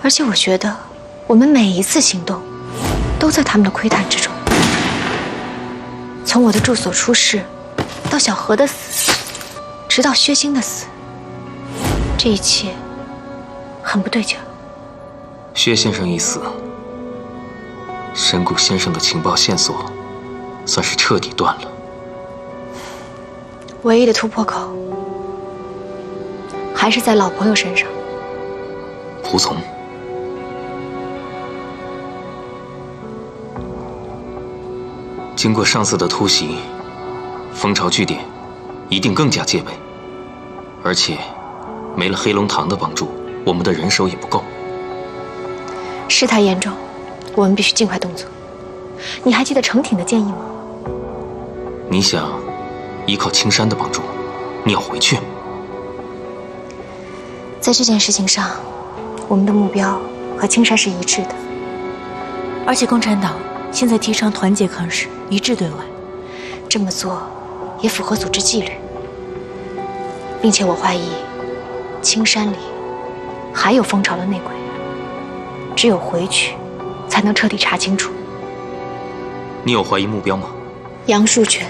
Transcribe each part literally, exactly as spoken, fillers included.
而且我觉得，我们每一次行动，都在他们的窥探之中。从我的住所出事，到小何的死，直到薛星的死，这一切很不对劲儿。 薛先生一死，神谷先生的情报线索算是彻底断了。 唯一的突破口，还是在老朋友身上。 胡从。经过上次的突袭，蜂巢据点一定更加戒备，而且没了黑龙堂的帮助，我们的人手也不够。 事态严重，我们必须尽快动作。你还记得程挺的建议吗？ 你想依靠青山的帮助，你要回去。 在这件事情上，我们的目标和青山是一致的。 而且共产党现在提倡团结抗日，一致对外， 这么做也符合组织纪律。并且我怀疑，青山里还有蜂巢的内鬼，只有回去，才能彻底查清楚。 你有怀疑目标吗？ 杨树全。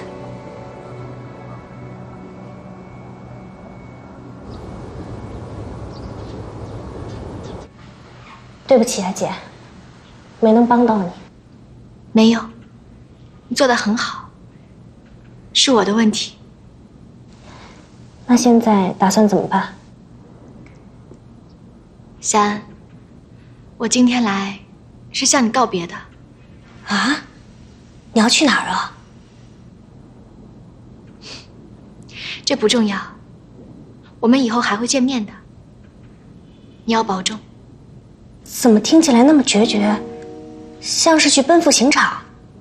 对不起啊，姐，没能帮到你。 没有，你做得很好，是我的问题。 那现在打算怎么办？ 夏安，我今天来是向你告别的。 啊？你要去哪儿啊？ 这不重要，我们以后还会见面的。你要保重。 怎么听起来那么决绝，像是去奔赴刑场？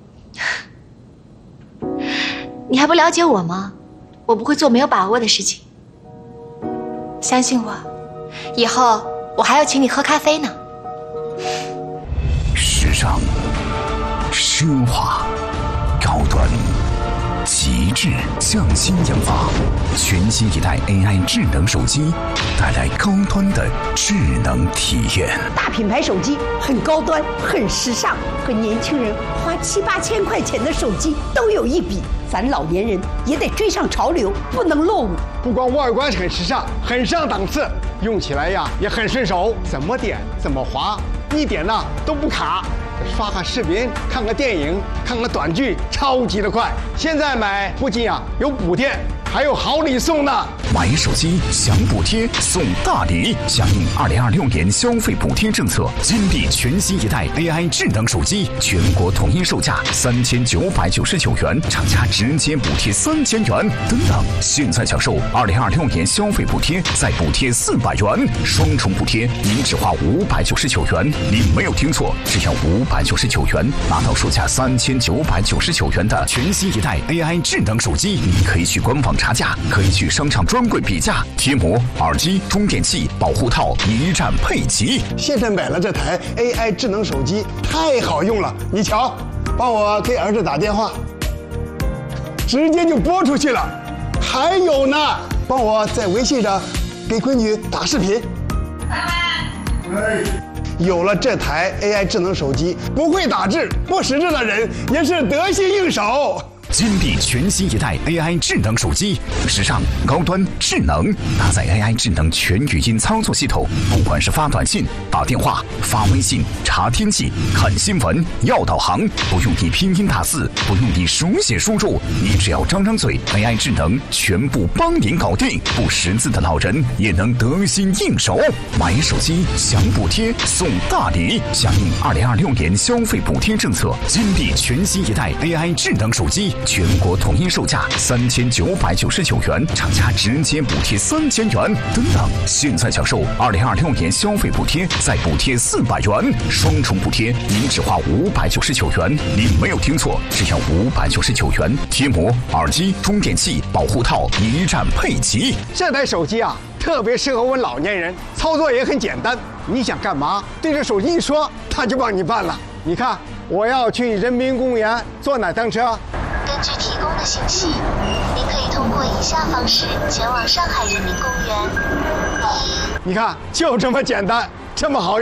你还不了解我吗？我不会做没有把握的事情。相信我，以后我还要请你喝咖啡呢。 时尚、奢华、高端、极致，匠心研发，全新一代 A I 智能手机，带来高端的智能体验。 大品牌手机很高端，很时尚，和年轻人花七八千块钱的手机都有一比。咱老年人也得追上潮流，不能落伍。 不光外观很时尚，很上档次，用起来呀也很顺手，怎么点怎么滑，一点呢都不卡。刷个视频，看个电影，看个短剧，超级的快。现在买不仅啊有补贴，还有好礼送呢。 买手机享补贴送大礼，响应二零二六年消费补贴政策，金币全新一代 A I 智能手机，全国统一售价三千九百九十九元，厂家直接补贴三千元。等等，现在享受二零二六年消费补贴，再补贴四百元，双重补贴，您只花五百九十九元。您没有听错，只要五百九十九元，拿到售价三千九百九十九元的全新一代 A I 智能手机。您可以去官网查价，可以去商场专柜比价，贴膜、耳机、充电器、保护套一站配齐。 现在买了这台 A I 智能手机，太好用了。你瞧，帮我给儿子打电话，直接就拨出去了。还有呢，帮我在微信上给闺女打视频。有了这台 A I 智能手机，不会打字、不识字的人也是得心应手。 金币全新一代 A I 智能手机，时尚、高端、智能，搭载 A I 智能全语音操作系统，不管是发短信、打电话、发微信、查天气、看新闻、要导航，不用你拼音打字，不用你手写输入，你只要张张嘴 ，A I 智能全部帮您搞定。不识字的老人也能得心应手。买手机享补贴送大礼，响应二零二六年消费补贴政策，金币全新一代 A I 智能手机。全国统一售价三千九百九十九元，厂家直接补贴三千元。等等，现在享受二零二六年消费补贴，再补贴四百元，双重补贴，您只花五百九十九元。您没有听错，只要五百九十九元，贴膜、耳机、充电器、保护套一站配齐。 这台手机啊，特别适合我们老年人，操作也很简单。你想干嘛，对着手机一说，它就帮你办了。你看，我要去人民公园坐哪趟车？ 根据提供的信息，您可以通过以下方式前往上海人民公园。 你看，就这么简单，这么好用。